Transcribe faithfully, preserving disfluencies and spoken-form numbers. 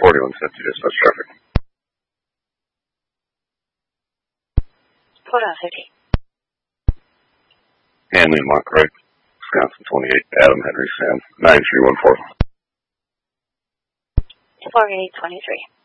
forty-one fifty dispatch traffic. forty-one fifty. Hanley, Montclair, Wisconsin twenty-eight, Adam Henry Sam, nine three one four. forty-eight twenty-three.